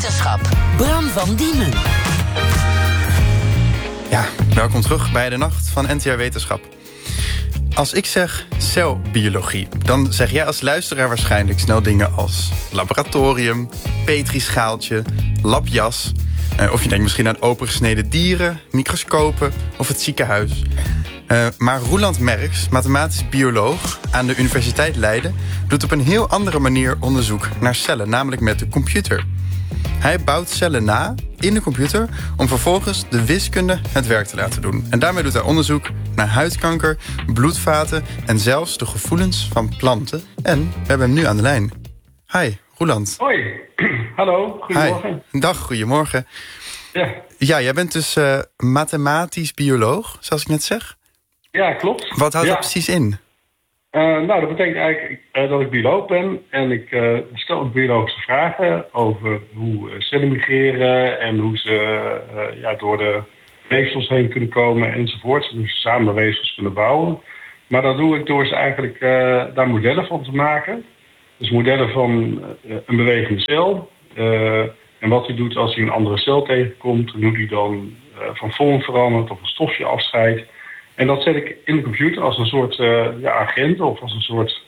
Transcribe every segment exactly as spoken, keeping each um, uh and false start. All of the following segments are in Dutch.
Wetenschap. Bram van Diemen. Ja, welkom terug bij de Nacht van N T R Wetenschap. Als ik zeg celbiologie, dan zeg jij als luisteraar waarschijnlijk snel dingen als laboratorium, petrischaaltje, labjas. Uh, of je denkt misschien aan opengesneden dieren, microscopen of het ziekenhuis. Uh, maar Roeland Merks, mathematisch bioloog aan de Universiteit Leiden, doet op een heel andere manier onderzoek naar cellen, namelijk met de computer. Hij bouwt cellen na in de computer om vervolgens de wiskunde het werk te laten doen. En daarmee doet hij onderzoek naar huidkanker, bloedvaten en zelfs de gevoelens van planten. En we hebben hem nu aan de lijn. Hi, Roeland. Hoi, hallo, goedemorgen. Hi. Dag, goedemorgen. Ja. Ja, jij bent dus uh, mathematisch bioloog, zoals ik net zeg. Ja, klopt. Wat houdt ja. dat precies in? Uh, nou, dat betekent eigenlijk uh, dat ik bioloog ben. En ik uh, stel ook biologische vragen over hoe uh, cellen migreren en hoe ze uh, ja, door de weefsels heen kunnen komen enzovoort. Dus samen weefsels kunnen bouwen. Maar dat doe ik door ze eigenlijk uh, daar modellen van te maken. Dus modellen van uh, een bewegende cel. Uh, en wat hij doet als hij een andere cel tegenkomt. En hoe hij dan uh, van vorm verandert of een stofje afscheidt. En dat zet ik in de computer als een soort uh, ja, agent of als een soort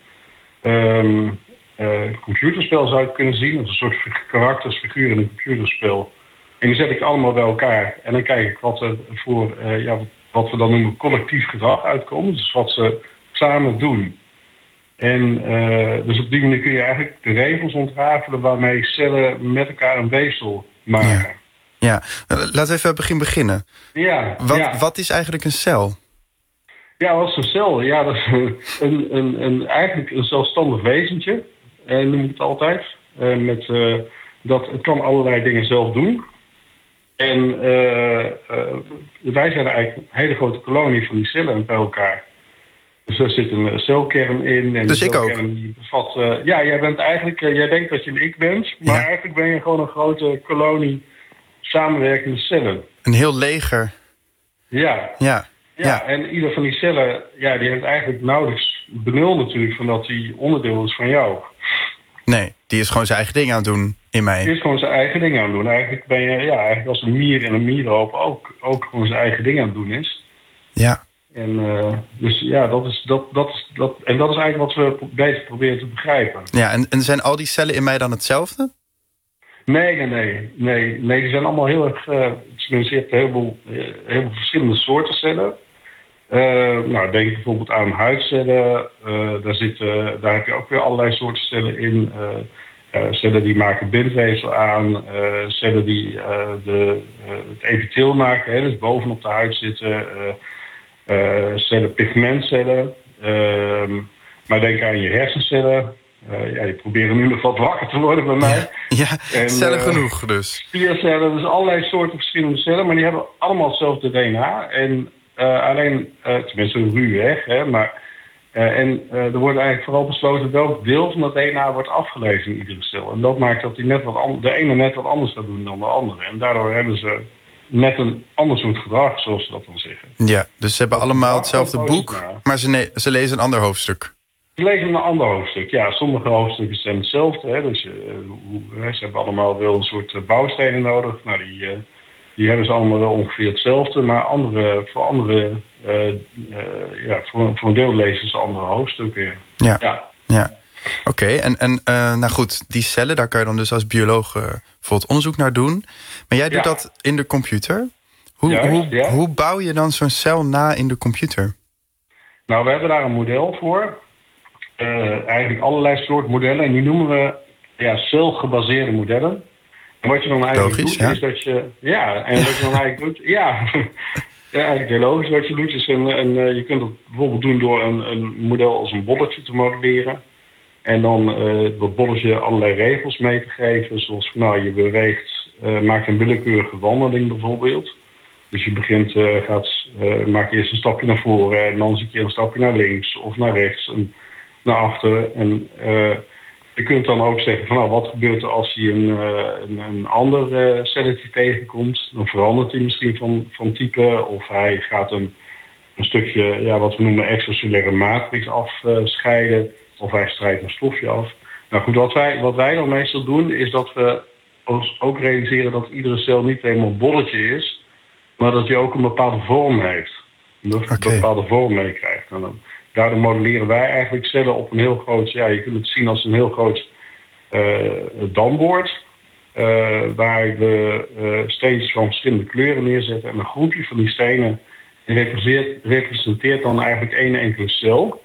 um, uh, computerspel zou je het kunnen zien. Als een soort karakters, figuur in een computerspel. En die zet ik allemaal bij elkaar. En dan kijk ik wat er voor uh, ja, wat we dan noemen collectief gedrag uitkomt. Dus wat ze samen doen. En uh, dus op die manier kun je eigenlijk de regels ontrafelen waarmee cellen met elkaar een weefsel maken. Ja, ja. Laten we even bij het begin beginnen. Ja, wat, ja. wat is eigenlijk een cel? Ja, wat is een cel? Ja, dat is een, een, een, eigenlijk een zelfstandig wezentje, eh, noem ik het altijd. Uh, met, uh, dat, het kan allerlei dingen zelf doen. En uh, uh, wij zijn eigenlijk een hele grote kolonie van die cellen bij elkaar. Dus er zit een celkern in. En dus ik ook? Die bevat, uh, ja, jij bent eigenlijk, uh, jij denkt dat je een ik bent, maar ja. eigenlijk ben je gewoon een grote kolonie samenwerkende cellen. Een heel leger. Ja. Ja. Ja, ja, en ieder van die cellen, ja, die heeft eigenlijk nauwelijks benul natuurlijk van dat die onderdeel is van jou. Nee, die is gewoon zijn eigen ding aan het doen in mij. Die is gewoon zijn eigen ding aan het doen. Eigenlijk ben je, ja, eigenlijk als een mier in een mierenhoop ook, ook gewoon zijn eigen ding aan het doen is. Ja. En uh, dus ja, dat is, dat, dat is, dat, en dat is eigenlijk wat we beter proberen te begrijpen. Ja, en, en zijn al die cellen in mij dan hetzelfde? Nee, nee, nee. Nee, nee die zijn allemaal heel erg, uh, tenminste, je hebt een heleboel, uh, heleboel verschillende soorten cellen. Uh, nou, denk bijvoorbeeld aan huidcellen. Uh, daar, zitten, daar heb je ook weer allerlei soorten cellen in. Uh, uh, cellen die maken bindweefsel aan. Uh, cellen die uh, de, uh, het epitheel maken, hè, dus bovenop de huid zitten. Uh, uh, cellen, pigmentcellen. Uh, maar denk aan je hersencellen. Uh, ja, die proberen nu nog wat wakker te worden bij mij. Ja, ja en, cellen uh, genoeg dus. Spiercellen, dus allerlei soorten verschillende cellen. Maar die hebben allemaal hetzelfde D N A. En Uh, alleen, uh, tenminste ruwweg, hè, maar uh, en uh, er wordt eigenlijk vooral besloten welk deel van dat D N A wordt afgelezen in iedere cel. En dat maakt dat die net wat an- de ene net wat anders gaat doen dan de andere. En daardoor hebben ze net een ander soort gedrag, zoals ze dat dan zeggen. Ja, dus ze hebben allemaal hetzelfde boek, maar ze, ne- ze lezen een ander hoofdstuk. Ze lezen een ander hoofdstuk. Ja, sommige hoofdstukken zijn hetzelfde. Hè, dus uh, hoe, ze hebben allemaal wel een soort uh, bouwstenen nodig. Nou, die... Uh, Die hebben ze allemaal wel ongeveer hetzelfde, maar andere, voor andere, uh, uh, ja, voor, voor een deel lezen ze andere hoofdstukken. Ja, ja. ja. Oké. Okay. En, en uh, nou goed, die cellen, daar kan je dan dus als bioloog uh, bijvoorbeeld onderzoek naar doen. Maar jij doet ja. dat in de computer. Hoe, Juist, hoe, ja. hoe bouw je dan zo'n cel na in de computer? Nou, we hebben daar een model voor. Uh, eigenlijk allerlei soorten modellen. En die noemen we ja, celgebaseerde modellen. En wat je dan eigenlijk logisch, doet, ja. is dat je... Ja, en wat je dan eigenlijk doet... Ja, ja eigenlijk heel logisch. Wat je doet is... Een, een, uh, je kunt het bijvoorbeeld doen door een, een model als een bolletje te modelleren. En dan uh, dat bolletje allerlei regels mee te geven. Zoals, nou, je beweegt... Uh, maakt een willekeurige wandeling bijvoorbeeld. Dus je begint... Uh, gaat, uh, maak eerst een stapje naar voren... en dan zit je een stapje naar links of naar rechts en naar achter. En... Uh, Je kunt dan ook zeggen van nou, wat gebeurt er als hij een, een, een ander uh, celletje tegenkomt. Dan verandert hij misschien van, van type of hij gaat een, een stukje, ja, wat we noemen extracellulaire matrix afscheiden. Uh, of hij strijdt een stofje af. Nou goed, wat wij, wat wij dan meestal doen is dat we ook realiseren dat iedere cel niet helemaal een bolletje is, maar dat je ook een bepaalde vorm heeft. Dat je okay. een bepaalde vorm meekrijgt. En dan, daardoor modelleren wij eigenlijk cellen op een heel groot, ja, je kunt het zien als een heel groot uh, dambord. Uh, waar we uh, steentjes van verschillende kleuren neerzetten. En een groepje van die stenen representeert, representeert dan eigenlijk één enkele cel.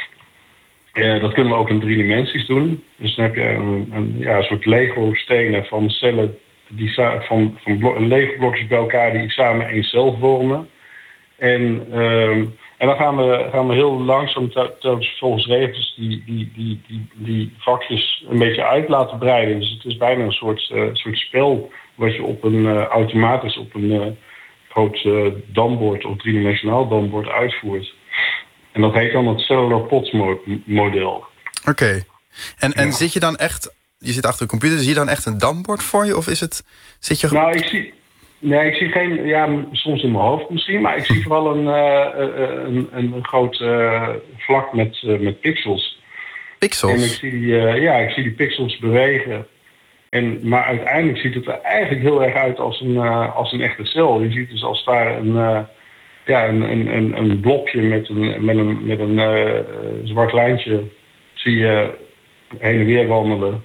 Uh, dat kunnen we ook in drie dimensies doen. Dus dan heb je een, een, ja, een soort Lego-stenen van cellen, die sa- van, van blo- Lego-blokjes bij elkaar die samen één cel vormen. En, uh, en dan gaan we, gaan we heel langzaam telkens volgens regels die, die, die, die, die vakjes een beetje uit laten breiden. Dus het is bijna een soort, uh, soort spel wat je op een, uh, automatisch op een uh, groot uh, dambord of driedimensionaal dambord uitvoert. En dat heet dan het cellular pots model. Oké. Okay. En, en ja. zit je dan echt, je zit achter een computer, zie je dan echt een dambord voor je? Of is het, zit je... Nou, ik zie... Nee, ik zie geen, ja, soms in mijn hoofd misschien, maar ik zie vooral een, uh, een, een groot uh, vlak met, uh, met pixels. Pixels? En ik zie die, uh, ja, ik zie die pixels bewegen. En, maar uiteindelijk ziet het er eigenlijk heel erg uit als een, uh, als een echte cel. Je ziet dus als daar een, uh, ja, een, een, een blokje met een, met een, met een uh, zwart lijntje zie je heen en weer wandelen.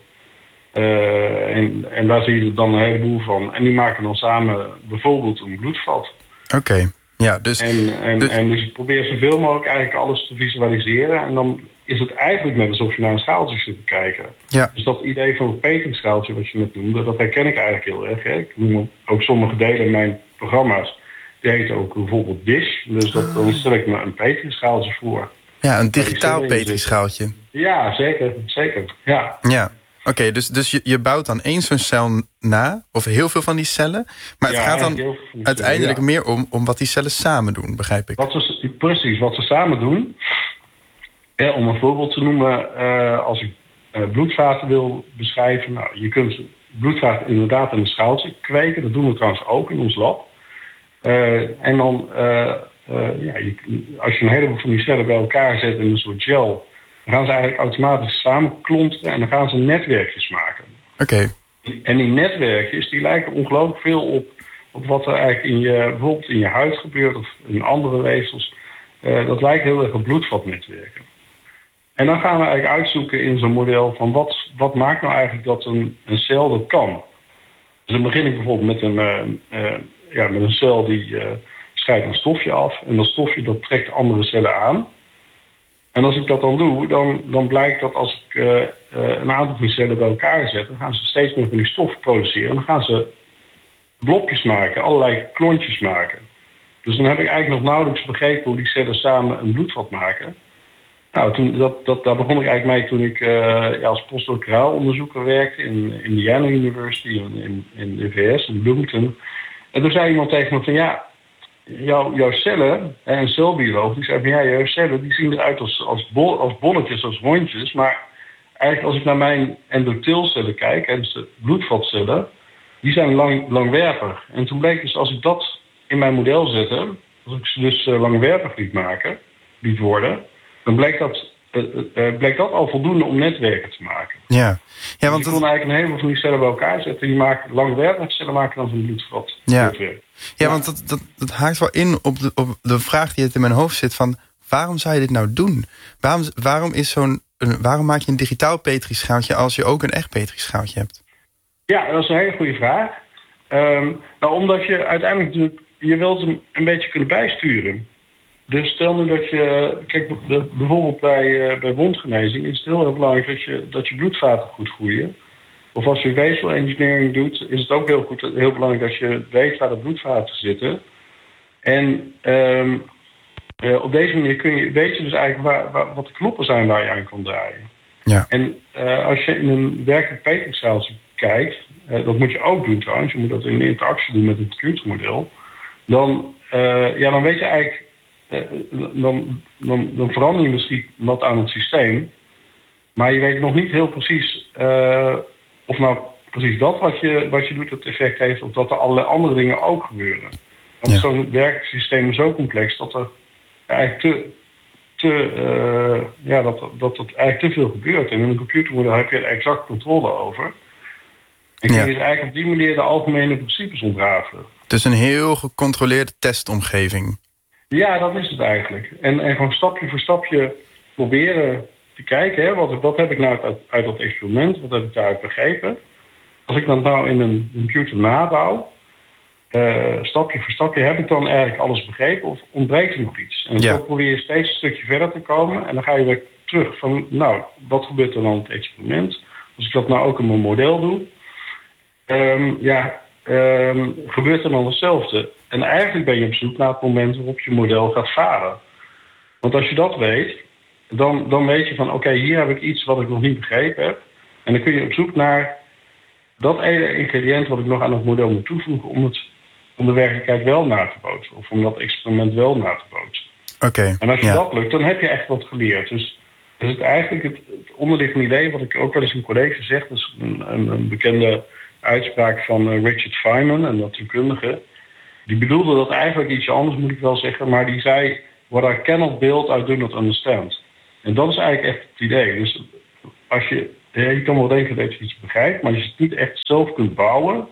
Uh, en, en daar zie je dan een heleboel van. En die maken dan samen bijvoorbeeld een bloedvat. Oké, okay. ja, dus... En, en, dus... en dus ik probeer zoveel mogelijk eigenlijk alles te visualiseren. En dan is het eigenlijk net alsof je naar een schaaltje zit te kijken. Ja. Dus dat idee van het petingschaaltje wat je net noemde, dat herken ik eigenlijk heel erg. Hè? Ik noem ook sommige delen in mijn programma's. Die heten ook bijvoorbeeld Dish. Dus dat, dan stel ik me een petingschaaltje voor. Ja, een digitaal petingschaaltje. Ja, zeker. zeker. Ja. Ja. Oké, okay, dus, dus je, je bouwt dan één zo'n cel na, of heel veel van die cellen. Maar het ja, gaat dan uiteindelijk ja. meer om, om wat die cellen samen doen, begrijp ik. Wat ze, precies, wat ze samen doen. Ja, om een voorbeeld te noemen, uh, als ik uh, bloedvaten wil beschrijven. Nou, je kunt bloedvaten inderdaad in een schaaltje kweken. Dat doen we trouwens ook in ons lab. Uh, en dan, uh, uh, ja, je, als je een heleboel van die cellen bij elkaar zet in een soort gel, dan gaan ze eigenlijk automatisch samenklonteren en dan gaan ze netwerkjes maken. Oké. Okay. En die netwerkjes die lijken ongelooflijk veel op, op wat er eigenlijk in je, bijvoorbeeld in je huid gebeurt of in andere weefsels. Uh, dat lijkt heel erg op bloedvatnetwerken. En dan gaan we eigenlijk uitzoeken in zo'n model van wat, wat maakt nou eigenlijk dat een, een cel dat kan. Dus dan begin ik bijvoorbeeld met een, uh, uh, ja, met een cel die uh, scheidt een stofje af. En dat stofje dat trekt andere cellen aan. En als ik dat dan doe, dan, dan blijkt dat als ik uh, uh, een aantal van die cellen bij elkaar zet, dan gaan ze steeds meer van die stof produceren. En dan gaan ze blokjes maken, allerlei klontjes maken. Dus dan heb ik eigenlijk nog nauwelijks begrepen hoe die cellen samen een bloedvat maken. Nou, toen, dat, dat, daar begon ik eigenlijk mee toen ik uh, ja, als postdoctoraal onderzoeker werkte in Indiana University in, in, in de V S, in Bloomington. En toen zei iemand tegen me van ja, Jouw, jouw cellen, een celbioloog, die zei van ja, jouw cellen die zien eruit als, als, bol, als bolletjes, als rondjes. Maar eigenlijk als ik naar mijn endotheelcellen kijk, en dus de bloedvatcellen, die zijn lang, langwerpig. En toen bleek dus als ik dat in mijn model zette, als ik ze dus uh, langwerpig liet maken, liet worden, dan bleek dat, uh, uh, bleek dat al voldoende om netwerken te maken. Ja. Ja, want dus ik kon eigenlijk een heleboel van die cellen bij elkaar zetten. Die maken langwerpige cellen maken dan van bloedvat. Ja. Ja, ja, want dat, dat, dat haakt wel in op de, op de vraag die het in mijn hoofd zit van waarom zou je dit nou doen? Waarom, waarom, is zo'n, waarom maak je een digitaal petrischaaltje als je ook een echt petrischaaltje hebt? Ja, dat is een hele goede vraag. Um, nou, omdat je uiteindelijk je wilt hem een beetje kunnen bijsturen. Dus stel nu dat je, kijk, bijvoorbeeld bij, uh, bij wondgenezing is het heel erg belangrijk dat je, dat je bloedvaten goed groeien. Of als je weefsel engineering doet, is het ook heel, goed, heel belangrijk dat je weet waar de bloedvaten zitten. En um, uh, op deze manier kun je, weet je dus eigenlijk waar, waar, wat de knoppen zijn waar je aan kan draaien. Ja. En uh, als je in een werkelijk petrischaaltje kijkt, uh, dat moet je ook doen trouwens, je moet dat in interactie doen met het computermodel, dan, uh, ja, dan weet je eigenlijk, uh, dan, dan, dan verander je misschien wat aan het systeem, maar je weet nog niet heel precies uh, of nou precies dat wat je, wat je doet het effect heeft, of dat er allerlei andere dingen ook gebeuren. Want ja. Zo'n werksysteem is zo complex dat er eigenlijk te, te uh, ja, dat, dat, dat er eigenlijk te veel gebeurt. En in een computermodel heb je er exact controle over. En kun je Ja. dus eigenlijk op die manier de algemene principes ontrafelen. Dus een heel gecontroleerde testomgeving. Ja, dat is het eigenlijk. En, en gewoon stapje voor stapje proberen te kijken, hè, wat, wat heb ik nou uit, uit dat experiment, wat heb ik daaruit begrepen. Als ik dat nou in een computer nabouw, uh, stapje voor stapje, heb ik dan eigenlijk alles begrepen of ontbreekt er nog iets? En Ja. zo probeer je steeds een stukje verder te komen en dan ga je weer terug van, nou, wat gebeurt er dan in het experiment? Als ik dat nou ook in mijn model doe, um, ja, um, gebeurt er dan hetzelfde. En eigenlijk ben je op zoek naar het moment waarop je model gaat varen. Want als je dat weet, dan, dan weet je van, oké, okay, hier heb ik iets wat ik nog niet begrepen heb. En dan kun je op zoek naar dat ene ingrediënt wat ik nog aan het model moet toevoegen om, het, om de werkelijkheid wel na te bootsen. Of om dat experiment wel na te bootsen. Oké. Okay, en als je ja. dat lukt, dan heb je echt wat geleerd. Dus dat is het eigenlijk het, het onderliggende idee wat ik ook wel eens in colleges zeg. Dat is een, een, een bekende uitspraak van uh, Richard Feynman, een natuurkundige. Die bedoelde dat eigenlijk iets anders, moet ik wel zeggen. Maar die zei, what I cannot build, I do not understand. En dat is eigenlijk echt het idee. Dus als je, je kan wel denken dat je iets begrijpt, maar als je het niet echt zelf kunt bouwen,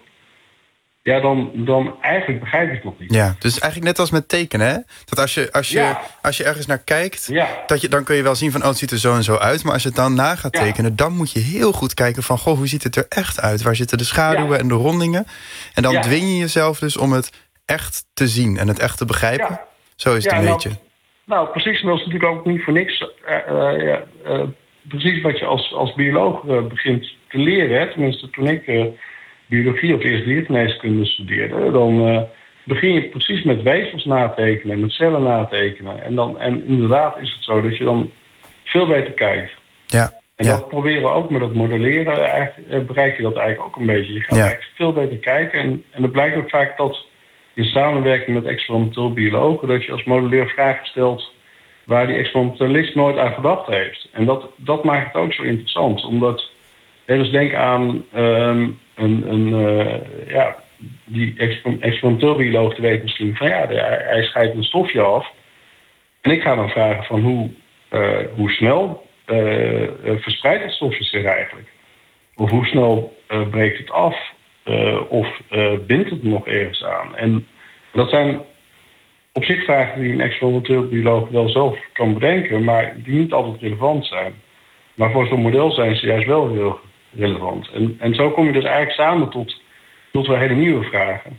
ja, dan, dan eigenlijk begrijp je het nog niet. Ja, dus eigenlijk net als met tekenen, hè? Dat als je, als je, ja. als je ergens naar kijkt, ja. dat je, dan kun je wel zien van, oh, het ziet er zo en zo uit. Maar als je het dan na gaat ja. tekenen, dan moet je heel goed kijken van, goh, hoe ziet het er echt uit? Waar zitten de schaduwen ja. en de rondingen? En dan ja. dwing je jezelf dus om het echt te zien en het echt te begrijpen. Ja. Zo is het ja, een nou, beetje. Nou, precies. En dat is natuurlijk ook niet voor niks. Uh, uh, uh, uh, precies wat je als, als bioloog uh, begint te leren. Hè. Tenminste, toen ik uh, biologie of eerst diergeneeskunde studeerde, dan uh, begin je precies met weefsels natekenen, met cellen natekenen. En, dan, en inderdaad is het zo dat je dan veel beter kijkt. Ja. En ja. dat proberen we ook met het modelleren. Eigenlijk, uh, bereik je dat eigenlijk ook een beetje. Je gaat ja. eigenlijk veel beter kijken. En, en het blijkt ook vaak dat in samenwerking met experimenteel biologen, dat je als modelleur vragen stelt waar die experimentalist nooit aan gedacht heeft. En dat, dat maakt het ook zo interessant. Omdat, dus denk aan um, een, een uh, ja, die experimenteel bioloog, die weet misschien van ja, de, hij scheidt een stofje af. En ik ga dan vragen van hoe, uh, hoe snel uh, uh, verspreidt het stofje zich eigenlijk? Of hoe snel uh, breekt het af? Uh, of uh, bindt het nog ergens aan? En dat zijn op zich vragen die een experimenteel bioloog wel zelf kan bedenken, maar die niet altijd relevant zijn. Maar voor zo'n model zijn ze juist wel heel relevant. En, en zo kom je dus eigenlijk samen tot, tot wel hele nieuwe vragen.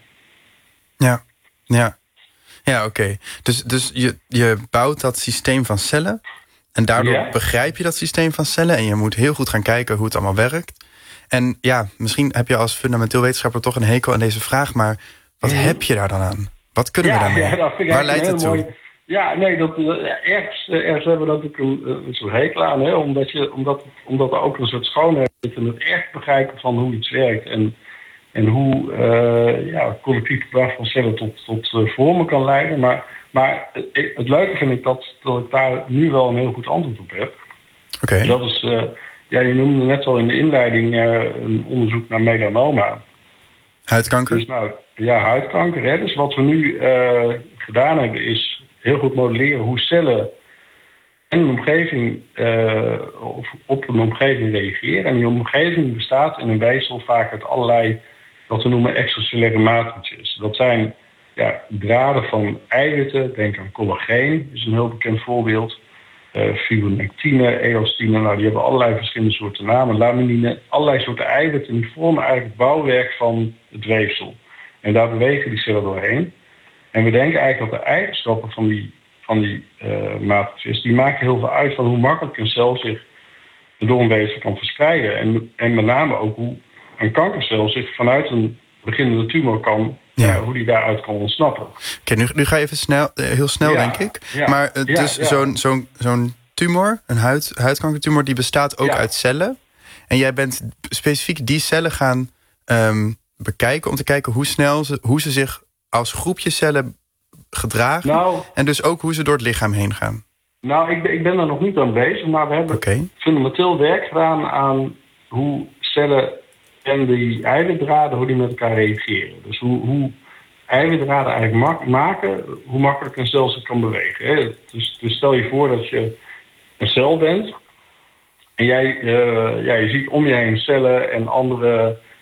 Ja, ja. Ja, oké. Okay. Dus, dus je, je bouwt dat systeem van cellen en daardoor ja. begrijp je dat systeem van cellen en je moet heel goed gaan kijken hoe het allemaal werkt. En ja, misschien heb je als fundamenteel wetenschapper toch een hekel aan deze vraag, maar wat mm. heb je daar dan aan? Wat kunnen ja, we daarmee? Ja, dat vind ik Waar leidt het toe? Mooi. Ja, nee, dat, uh, ergens, uh, ergens hebben we natuurlijk een, een soort hekel aan, hè, omdat, je, omdat, omdat er ook een soort schoonheid is in het echt begrijpen van hoe iets werkt en, en hoe uh, ja, collectief gedrag van cellen tot, tot uh, vormen kan leiden. Maar, maar het, het leuke vind ik dat, dat ik daar nu wel een heel goed antwoord op heb. Oké. Okay. Dat is, uh, ja, je noemde net al in de inleiding uh, een onderzoek naar melanoma. Huidkanker? Dus nou, ja, huidkanker. Hè. Dus wat we nu uh, gedaan hebben is heel goed modelleren hoe cellen en een omgeving uh, of op een omgeving reageren. En die omgeving bestaat in een weefsel vaak uit allerlei wat we noemen extracellulaire matrixjes. Dat zijn ja, draden van eiwitten. Denk aan collageen, is een heel bekend voorbeeld. Uh, fibronectine, elastine, nou, die hebben allerlei verschillende soorten namen. Laminine, allerlei soorten eiwitten. Die vormen eigenlijk het bouwwerk van het weefsel. En daar bewegen die cellen doorheen. En we denken eigenlijk dat de eigenschappen van die, van die uh, matrices, die maken heel veel uit van hoe makkelijk een cel zich door een weefsel kan verspreiden. En, en met name ook hoe een kankercel zich vanuit een beginnende tumor kan, ja. uh, hoe die daaruit kan ontsnappen. Oké, okay, nu, nu ga je even snel, heel snel, ja. denk ik. Ja. Maar uh, ja, dus ja. zo'n zo'n zo'n tumor, een huid, huidkankertumor, die bestaat ook ja. uit cellen. En jij bent specifiek die cellen gaan um, bekijken om te kijken hoe snel ze, hoe ze zich als groepje cellen gedragen. Nou, en dus ook hoe ze door het lichaam heen gaan. Nou, ik, ik ben er nog niet aan bezig, maar we hebben okay. fundamenteel werk gedaan aan hoe cellen en die eiwitdraden, hoe die met elkaar reageren. Dus hoe, hoe eiwitdraden eigenlijk mak- maken, hoe makkelijk een cel zich kan bewegen. Hè? Dus, dus stel je voor dat je een cel bent en jij, uh, ja, je ziet om je heen cellen en andere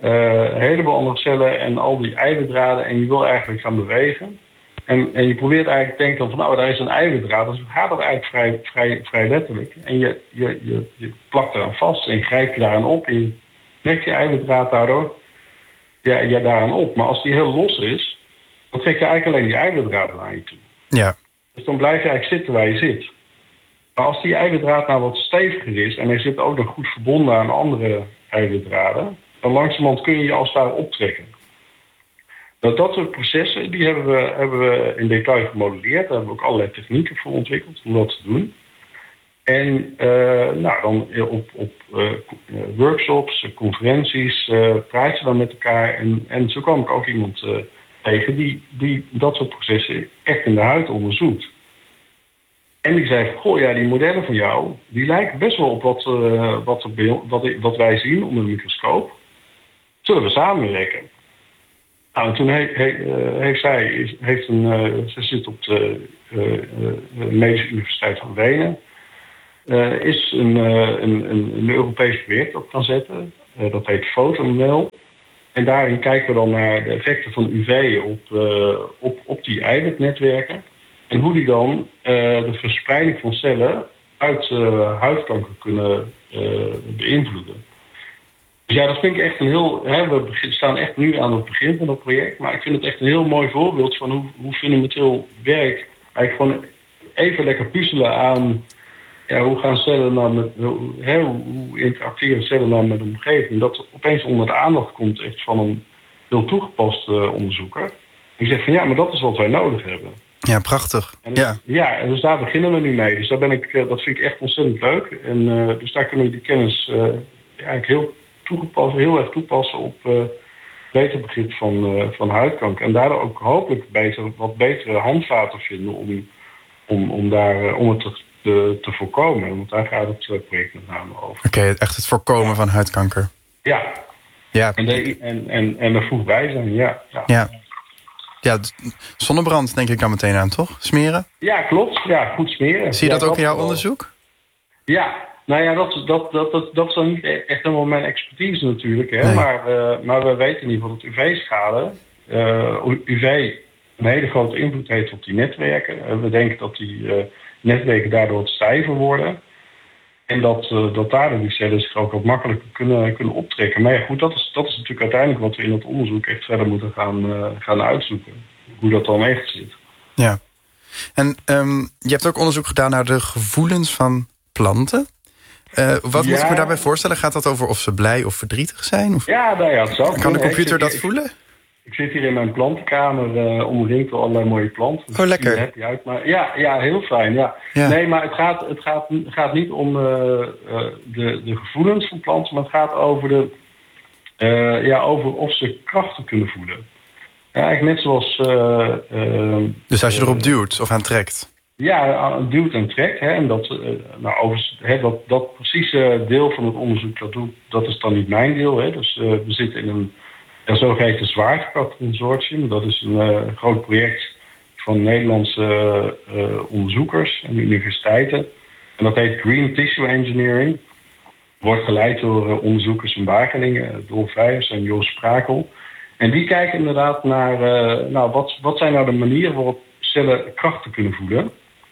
uh, een heleboel andere cellen en al die eiwitdraden en je wil eigenlijk gaan bewegen. En, en je probeert eigenlijk te denken van, nou, daar is een eiwitdraad. Dus gaat dat eigenlijk vrij, vrij, vrij letterlijk. En je, je, je, je plakt eraan vast en grijpt je daaraan op. En je trekt je eiwitdraad daardoor ja, ja, daaraan op. Maar als die heel los is, dan trek je eigenlijk alleen die eiwitdraad aan je toe. Ja. Dus dan blijf je eigenlijk zitten waar je zit. Maar als die eiwitdraad nou wat steviger is en hij zit ook nog goed verbonden aan andere eiwitdraden, dan langzamerhand kun je je als het ware optrekken. Nou, dat soort processen die hebben, we, hebben we in detail gemodelleerd. Daar hebben we ook allerlei technieken voor ontwikkeld om dat te doen. En uh, nou, dan op, op uh, workshops, conferenties uh, praat je dan met elkaar. En, en zo kwam ik ook iemand uh, tegen die, die dat soort processen echt in de huid onderzoekt. En die zei, goh ja, die modellen van jou, die lijken best wel op wat, uh, wat, er, wat, wat wij zien onder de microscoop. Zullen we samenwerken? Nou, en toen he, he, uh, heeft zij, is, heeft een, uh, ze zit op de uh, uh, Medische Universiteit van Wenen, uh, is een, uh, een, een, een Europees project op gaan zetten. Uh, dat heet Photonmel. En daarin kijken we dan naar de effecten van U V op, uh, op, op die eiwitnetwerken. En hoe die dan uh, de verspreiding van cellen uit uh, huidkanker kunnen uh, beïnvloeden. Dus ja, dat vind ik echt een heel... Hè, we staan echt nu aan het begin van dat project. Maar ik vind het echt een heel mooi voorbeeld van hoe, hoe fundamenteel werk. Eigenlijk gewoon even lekker puzzelen aan... Ja, hoe gaan cellen nou met... Hè, hoe interacteren cellen nou met de omgeving. Dat opeens onder de aandacht komt echt van een heel toegepaste uh, onderzoeker. Die zegt van ja, maar dat is wat wij nodig hebben. Ja, prachtig. En dus, ja. ja, en dus daar beginnen we nu mee. Dus daar ben ik, uh, dat vind ik echt ontzettend leuk. En uh, dus daar kunnen we die kennis uh, eigenlijk heel... toegepast, heel erg toepassen op uh, beter begrip van, uh, van huidkanker. En daardoor ook hopelijk beter, wat betere handvaten vinden om, om, om, daar, uh, om het te, te, te voorkomen. Want daar gaat het uh, project met name over. Oké, okay, echt het voorkomen ja. van huidkanker. Ja. ja. En, de, en, en, en er vroeg bij zijn, ja. Ja. ja. Ja, zonnebrand denk ik dan meteen aan, toch? Smeren? Ja, klopt. Ja, goed smeren. Zie je ja, dat ook dat in jouw wel. onderzoek? Ja. Nou ja, dat, dat, dat, dat, dat is dan niet echt helemaal mijn expertise natuurlijk. Hè? Nee. Maar, uh, maar we weten in ieder geval dat U V-schade, uh, U V een hele grote invloed heeft op die netwerken. Uh, we denken dat die uh, netwerken daardoor wat stijver worden. En dat, uh, dat daardoor die cellen zich ook wat makkelijker kunnen, kunnen optrekken. Maar ja, goed, dat is, dat is natuurlijk uiteindelijk wat we in het onderzoek echt verder moeten gaan, uh, gaan uitzoeken. Hoe dat dan echt zit. Ja. En um, je hebt ook onderzoek gedaan naar de gevoelens van planten. Uh, wat ja. moet ik me daarbij voorstellen? Gaat dat over of ze blij of verdrietig zijn? Of... Ja, nou ja, het zou Kan de computer zit, dat ik, voelen? Ik zit hier in mijn plantenkamer uh, omringd door allerlei mooie planten. Oh, lekker. Happy uit, maar ja, ja, heel fijn. Ja. Ja. Nee, maar het gaat, het gaat, gaat niet om uh, uh, de, de gevoelens van planten, maar het gaat over, de, uh, ja, over of ze krachten kunnen voelen. Ja, eigenlijk net zoals... Uh, uh, dus als je erop duwt of aan trekt? Ja, duwt en trekt. Hè, en dat, uh, nou, overigens, hè, dat, dat precieze deel van het onderzoek, dat, doet, dat is dan niet mijn deel. Hè. Dus uh, we zitten in een ja, zogeheten zwaartekrachtconsortium. Dat is een uh, groot project van Nederlandse uh, uh, onderzoekers en universiteiten. En dat heet Green Tissue Engineering. Wordt geleid door uh, onderzoekers in Wageningen, Dolf Vijers en Joost Sprakel. En die kijken inderdaad naar, uh, nou, wat, wat zijn nou de manieren waarop cellen krachten kunnen voelen.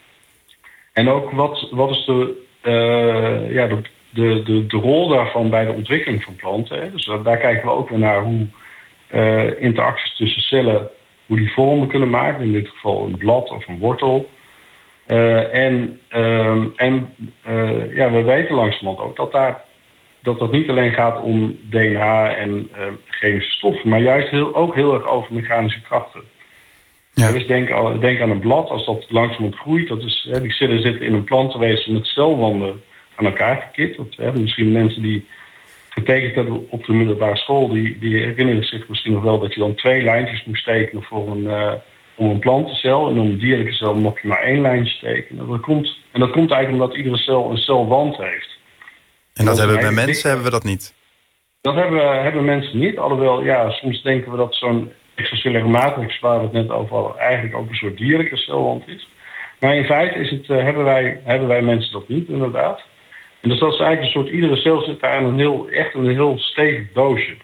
En ook wat, wat is de, uh, ja, de, de, de, de rol daarvan bij de ontwikkeling van planten. Hè? Dus daar kijken we ook weer naar hoe uh, interacties tussen cellen, hoe die vormen kunnen maken. In dit geval een blad of een wortel. Uh, en uh, en uh, ja, we weten langzamerhand ook dat, daar, dat dat niet alleen gaat om D N A en uh, chemische stoffen, maar juist heel, ook heel erg over mechanische krachten. Ja. Dus denk, denk aan een blad, als dat langzamerhand groeit. Dat is, hè, die cellen zitten in een plantenwezen met celwanden aan elkaar gekit. Dat, hè, misschien mensen die getekend hebben op de middelbare school, die, die herinneren zich misschien nog wel dat je dan twee lijntjes moest tekenen voor een, uh, om een plantencel. En om een dierlijke cel mocht je maar één lijntje tekenen. En dat komt, en dat komt eigenlijk omdat iedere cel een celwand heeft. En dat, dat hebben we bij mensen dikke, hebben we dat niet? Dat hebben, hebben mensen niet. Alhoewel, ja, soms denken we dat zo'n extracellaire matrix, waar we het net over hadden, eigenlijk ook een soort dierlijke celwand is. Maar in feite is het, uh, hebben, wij, hebben wij mensen dat niet, inderdaad. En dus dat is eigenlijk een soort, iedere cel zit daar in een heel, echt een heel stevig doosje.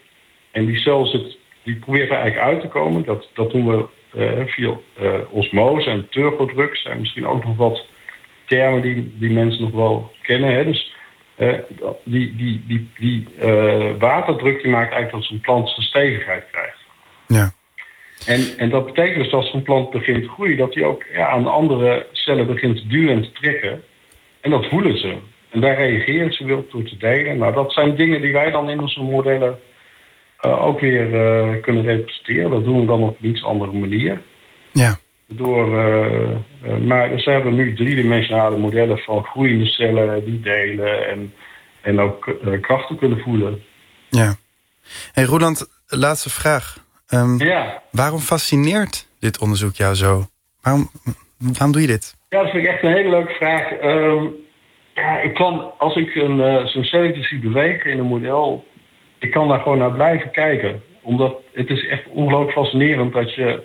En die cel zit, die probeert er eigenlijk uit te komen. Dat, dat doen we uh, via uh, osmose en turgodruk. Dat zijn misschien ook nog wat termen die, die mensen nog wel kennen. Hè? Dus uh, die, die, die, die uh, waterdruk die maakt eigenlijk dat zo'n plant zijn stevigheid krijgt. Ja. En, en dat betekent dus dat als zo'n plant begint te groeien, dat die ook ja, aan de andere cellen begint te duwen en te trekken. En dat voelen ze. En daar reageren ze weer door te delen. Nou, dat zijn dingen die wij dan in onze modellen uh, ook weer uh, kunnen representeren. Dat doen we dan op een iets andere manier. Ja. Door, uh, uh, maar dus we hebben nu driedimensionale modellen van groeiende cellen die delen en, en ook uh, krachten kunnen voelen. Ja. Hey Roeland, laatste vraag. Um, ja. Waarom fascineert dit onderzoek jou zo? Waarom, waarom doe je dit? Ja, dat vind ik echt een hele leuke vraag. Um, ja, ik kan, als ik een, uh, zo'n celletje zie bewegen in een model, ik kan daar gewoon naar blijven kijken. Omdat het is echt ongelooflijk fascinerend dat je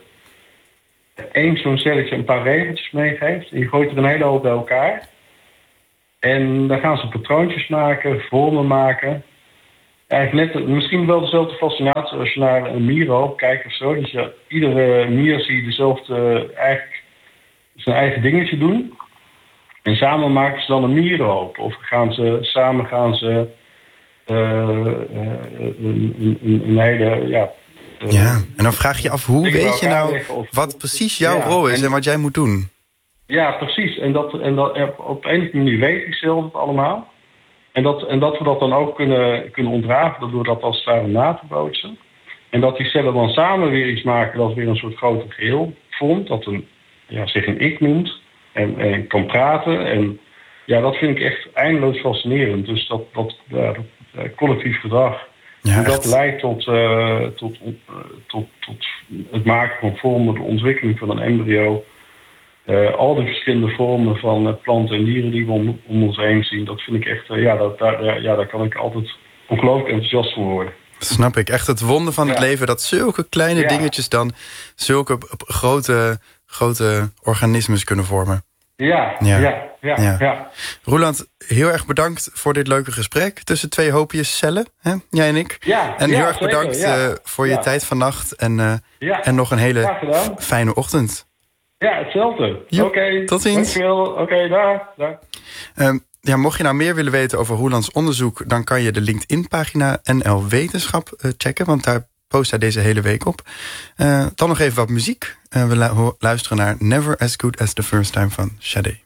één zo'n celletje een paar regeltjes meegeeft. En je gooit er een hele hoop bij elkaar. En dan gaan ze patroontjes maken, vormen maken. Eigenlijk net, misschien wel dezelfde fascinatie als je naar een mierenhoop kijkt of zo. Dus je, iedere mier zie je dezelfde, eigenlijk zijn eigen dingetje doen. En samen maken ze dan een mierenhoop. Of gaan ze, samen gaan ze uh, uh, een, een, een hele... Ja, uh, ja, en dan vraag je af, hoe weet je nou of, wat precies jouw ja, rol is en, en wat jij moet doen? Ja, precies. En, dat, en dat, op een of andere manier weet ik zelf het allemaal. En dat, en dat we dat dan ook kunnen, kunnen ontrafelen door dat als het ware na te bootsen. En dat die cellen dan samen weer iets maken dat weer een soort groter geheel vormt. Dat een, ja, zich een ik noemt en, en kan praten. En ja, dat vind ik echt eindeloos fascinerend. Dus dat, dat, ja, dat uh, collectief gedrag. Ja, en dat leidt tot, uh, tot, uh, tot, tot het maken van vormen, de ontwikkeling van een embryo. Uh, al die verschillende vormen van uh, planten en dieren die we om, om ons heen zien, dat vind ik echt, uh, ja, dat, daar, uh, ja, daar kan ik altijd ongelooflijk enthousiast van worden. Dat snap ik. Echt het wonder van het ja. leven, dat zulke kleine ja. dingetjes dan zulke grote, grote organismes kunnen vormen. Ja, ja, ja. ja, ja. ja. Roeland, heel erg bedankt voor dit leuke gesprek tussen twee hoopjes cellen, hè? Jij en ik. Ja, en ja, heel erg zeker, bedankt ja. uh, voor je ja. tijd vannacht en, uh, ja. en nog een hele fijne ochtend. Ja, hetzelfde. Oké, okay, tot ziens. Dankjewel. Oké, okay, daar. daar. Um, ja, mocht je nou meer willen weten over Roelands onderzoek, dan kan je de LinkedIn-pagina N L Wetenschap uh, checken, want daar post hij deze hele week op. Uh, dan nog even wat muziek. Uh, we lu- luisteren naar Never As Good As The First Time van Sade.